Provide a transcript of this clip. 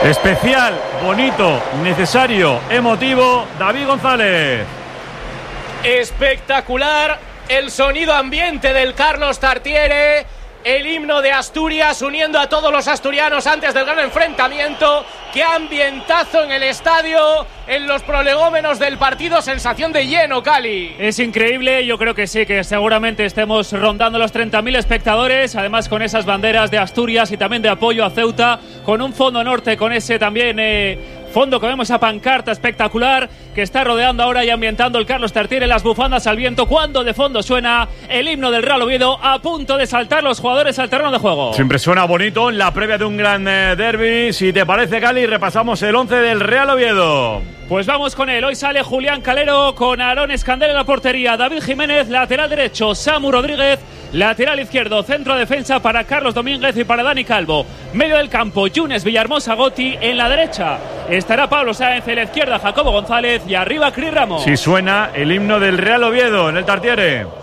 Especial, bonito, necesario, emotivo, David González. Espectacular el sonido ambiente del Carlos Tartiere, el himno de Asturias uniendo a todos los asturianos antes del gran enfrentamiento. ¡Qué ambientazo en el estadio! En los prolegómenos del partido, sensación de lleno, Cali. Es increíble, yo creo que sí, que seguramente estemos rondando los 30.000 espectadores, además con esas banderas de Asturias y también de apoyo a Ceuta, con un fondo norte, con ese también fondo que vemos, esa pancarta espectacular que está rodeando ahora y ambientando el Carlos Tartiere, las bufandas al viento, cuando de fondo suena el himno del Real Oviedo, a punto de saltar los jugadores al terreno de juego. Siempre suena bonito en la previa de un gran derbi. Si te parece, Cali, repasamos el 11 del Real Oviedo. Pues vamos con él. Hoy sale Julián Calero con Aarón Escandel en la portería, David Jiménez lateral derecho, Samu Rodríguez lateral izquierdo, centro defensa para Carlos Domínguez y para Dani Calvo, medio del campo Yunes Villahermosa Gotti, en la derecha estará Pablo Sáenz, en la izquierda Jacobo González y arriba Cris Ramos. Si suena el himno del Real Oviedo en el Tartiere.